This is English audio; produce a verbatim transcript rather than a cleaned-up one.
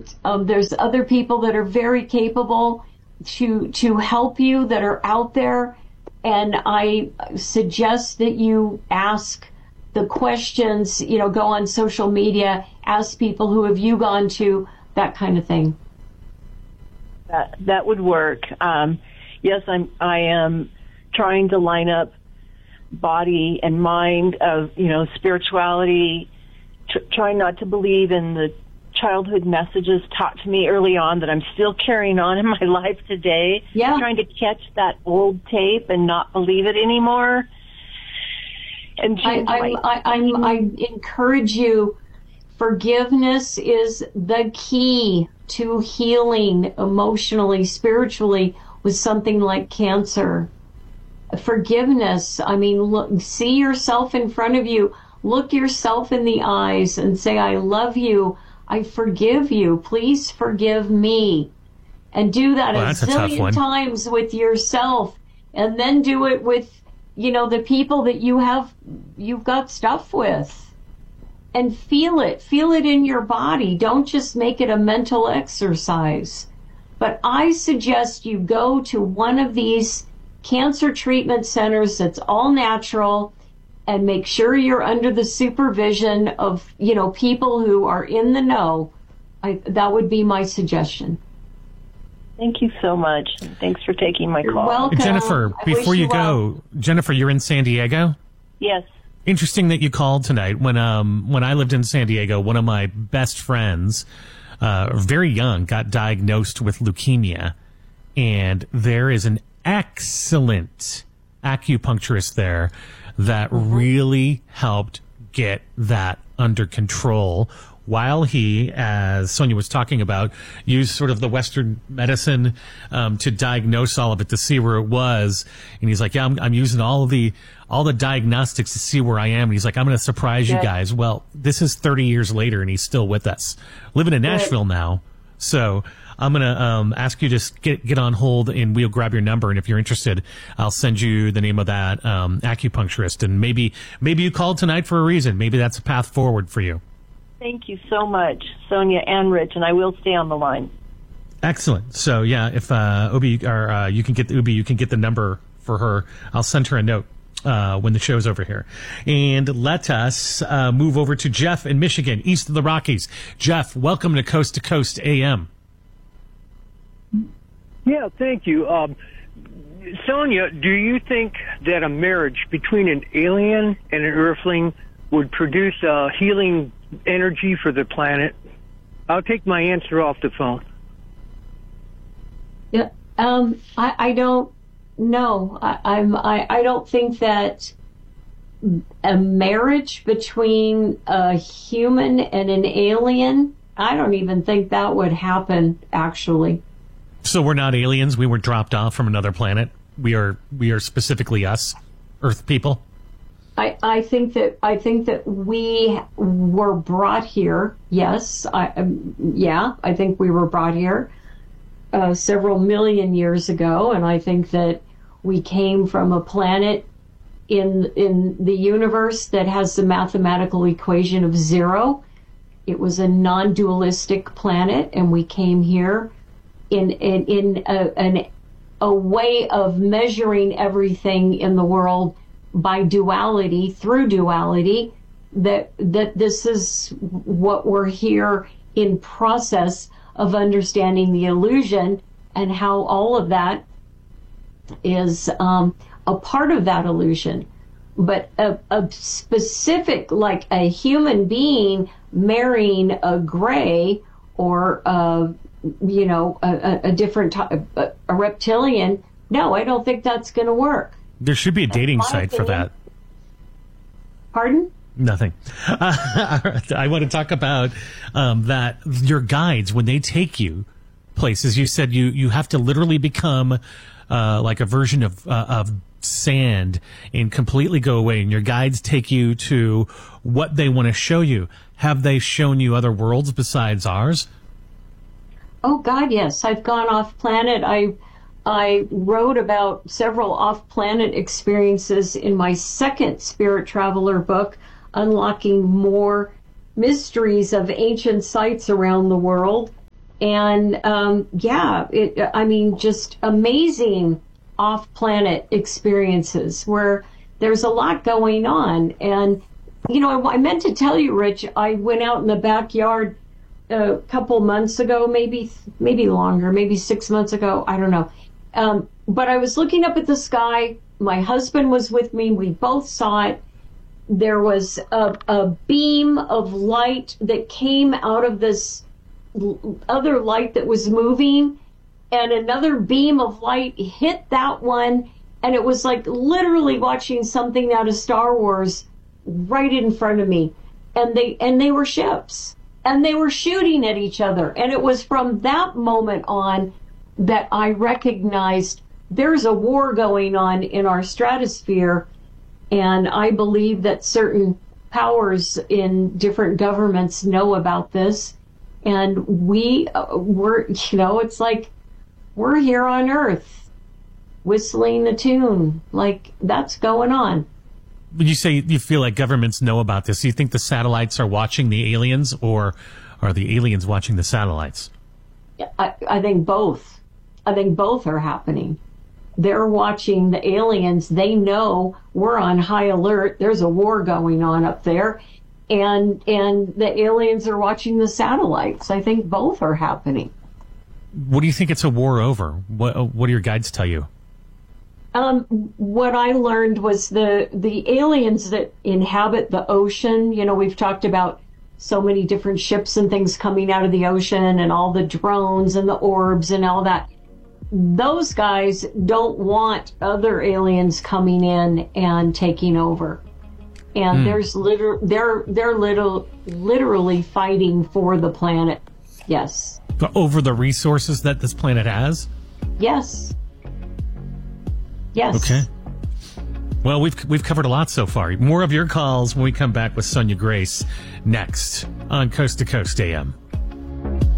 that um, there's other people that are very capable to to help you that are out there, and I suggest that you ask the questions, you know, go on social media, ask people who have you gone to, that kind of thing. That that would work. Um, yes, I'm I am trying to line up body and mind of, you know, spirituality, tr- trying not to believe in the childhood messages taught to me early on that I'm still carrying on in my life today. Yeah. Trying to catch that old tape and not believe it anymore. And I, I, I, I, I encourage you, forgiveness is the key to healing emotionally, spiritually with something like cancer. Forgiveness, I mean, look, see yourself in front of you, look yourself in the eyes and say, I love you, I forgive you, please forgive me. And do that well, a zillion times with yourself, and then do it with, you know, the people that you have, you've got stuff with. And feel it, feel it in your body. Don't just make it a mental exercise. But I suggest you go to one of these cancer treatment centers that's all natural, and make sure you're under the supervision of, you know, people who are in the know. I, that would be my suggestion. Thank you so much. Thanks for taking my You're call. welcome. Jennifer, I before wish you you go, well. Jennifer, you're in San Diego? Yes. Interesting that you called tonight. When um when I lived in San Diego, one of my best friends, uh, very young, got diagnosed with leukemia, and there is an excellent acupuncturist there that really helped get that under control, while he, as Sonia was talking about, used sort of the Western medicine um, to diagnose all of it, to see where it was. And he's like, yeah, I'm, I'm using all of the all the diagnostics to see where I am. And he's like, I'm going to surprise you Good. guys. Well, this is thirty years later, and he's still with us, living in Nashville now. So I'm going to um, ask you to just get get on hold, and we'll grab your number. And if you're interested, I'll send you the name of that um, acupuncturist. And maybe maybe you called tonight for a reason. Maybe that's a path forward for you. Thank you so much, Sonia and Rich, and I will stay on the line. Excellent. So yeah, if uh, Obi or uh, you can get the Ubi, you can get the number for her. I'll send her a note uh, when the show's over here. And let us uh, move over to Jeff in Michigan, east of the Rockies. Jeff, welcome to Coast to Coast A M. Yeah, thank you. Um, Sonia, do you think that a marriage between an alien and an earthling would produce uh, healing energy for the planet? I'll take my answer off the phone. Yeah, um, I, I don't know. I, I'm, I, I don't think that a marriage between a human and an alien, I don't even think that would happen, actually. So we're not aliens. We were dropped off from another planet. We are we are specifically us, Earth people. I, I think that I think that we were brought here. Yes, I um, yeah, I think we were brought here uh, several million years ago, and I think that we came from a planet in in the universe that has the mathematical equation of zero. It was a non-dualistic planet, and we came here in in, in a, an, a way of measuring everything in the world by duality, through duality, that that this is what we're here in process of understanding the illusion, and how all of that is um, a part of that illusion. But a, a specific, like a human being marrying a gray or a, you know, a, a different type, a, a reptilian, no, I don't think that's going to work. There should be a dating That's my site for opinion. that. Pardon? Nothing. Uh, I want to talk about um, that your guides, when they take you places, you said you, you have to literally become uh, like a version of uh, of sand and completely go away, and your guides take you to what they want to show you. Have they shown you other worlds besides ours? Oh God, yes. I've gone off planet. I I wrote about several off-planet experiences in my second Spirit Traveler book, Unlocking More Mysteries of Ancient Sites Around the World. And um, yeah, it, I mean, just amazing off-planet experiences where there's a lot going on. And, you know, I, I meant to tell you, Rich, I went out in the backyard a couple months ago, maybe maybe longer, maybe six months ago, I don't know. Um, but I was looking up at the sky. My husband was with me. We both saw it. There was a, a beam of light that came out of this other light that was moving, and another beam of light hit that one, and it was like literally watching something out of Star Wars right in front of me. And they and they were ships, and they were shooting at each other. And it was from that moment on that I recognized there's a war going on in our stratosphere. And I believe that certain powers in different governments know about this. And we, uh, we're, you know, it's like we're here on Earth whistling the tune. Like, that's going on. When you say you feel like governments know about this, do you think the satellites are watching the aliens, or are the aliens watching the satellites? I, I think both. I think both are happening. They're watching the aliens. They know we're on high alert. There's a war going on up there. And and the aliens are watching the satellites. I think both are happening. What do you think it's a war over? What what do your guides tell you? Um, what I learned was the the aliens that inhabit the ocean. You know, we've talked about so many different ships and things coming out of the ocean, and all the drones and the orbs and all that. Those guys don't want other aliens coming in and taking over. And mm. there's liter- they're they're little literally fighting for the planet. Yes. But over the resources that this planet has? Yes. Yes. Okay. Well, we've we've covered a lot so far. More of your calls when we come back with Sonia Grace next on Coast to Coast A M.